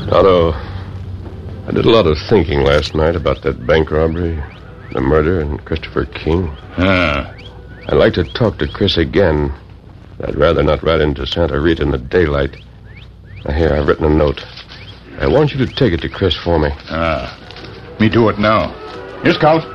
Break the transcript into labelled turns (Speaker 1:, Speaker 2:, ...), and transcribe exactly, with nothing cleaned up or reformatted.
Speaker 1: Otto, I did a lot of thinking last night about that bank robbery, the murder, and Christopher King.
Speaker 2: Ah.
Speaker 1: I'd like to talk to Chris again. I'd rather not ride into Santa Rita in the daylight. Now, here, I've written a note. I want you to take it to Chris for me.
Speaker 2: Ah. Me do it now. Here, Scout.